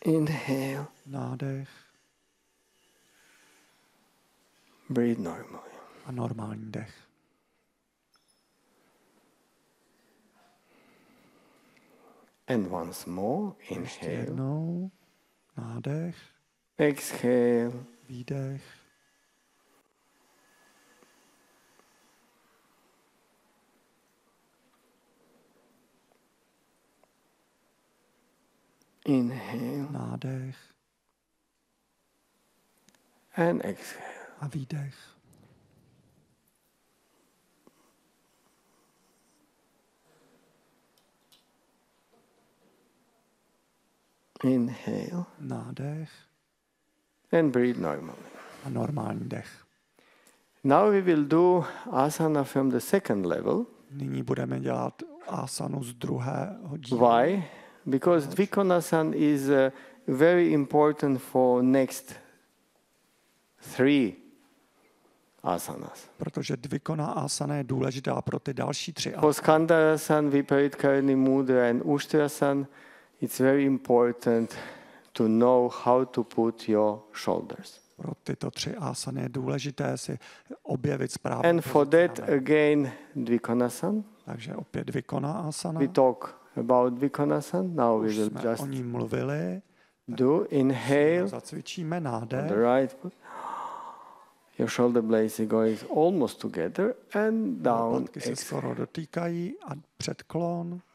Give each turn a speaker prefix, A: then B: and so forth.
A: Inhale.
B: Nádech.
A: Breathe normally.
B: A normální dech.
A: And once more,
B: Ještě
A: inhale.
B: jednou. Nádech.
A: Exhale.
B: Výdech.
A: Inhale.
B: Nádech.
A: And exhale.
B: A výdech.
A: Inhale.
B: Nádech.
A: And breathe normally.
B: A normální dech.
A: Now we will do asana from the second level.
B: Nyní budeme dělat asanu z druhého dílu.
A: Why? Because Dvikonasana is very important for next 3 asanas.
B: Protože Dvikona asana je důležitá pro ty další 3
A: For
B: asany.
A: Skandasana, Viparitkarni Mudra and Ustrasana, it's very important to know how to put your shoulders.
B: Pro tyto 3 asany je důležité si objevit správnou
A: And for
B: pozici
A: that
B: ramene.
A: again Dvikonasana.
B: Takže opět Dvikona asana.
A: We talk about Dvikonasana. Now we
B: Už
A: will
B: jsme
A: just
B: o ní mluvili.
A: do inhale
B: Zacvičíme
A: on
B: nádech.
A: the right foot. Your shoulder blades are going almost together and down.
B: Lopatky se
A: Exhale.
B: skoro dotýkají a předklon.